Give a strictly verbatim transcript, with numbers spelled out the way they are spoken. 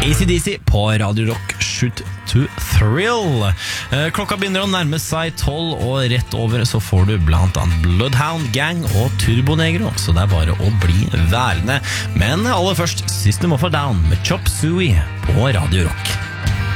A C D C på Radio Rock, Shoot to Thrill. Klokka begynner å nærme seg tolv, og rett over så får du blant annet Bloodhound Gang og Turbo Negro, så det er bare å bli værende. Men aller først System of a Down med Chop Suey på Radio Rock.